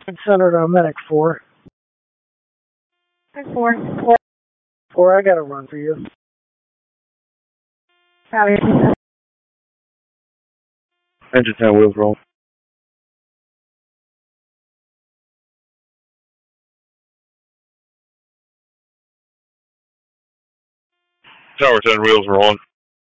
Center to Medic 4. 4. 4, I got a run for you. Copy. Engine 10 wheels roll. Tower 10 wheels rolling.